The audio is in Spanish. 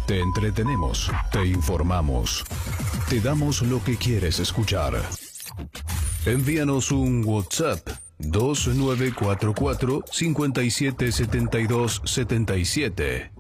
Te entretenemos, te informamos, te damos lo que quieres escuchar. Envíanos un WhatsApp 2944 577277.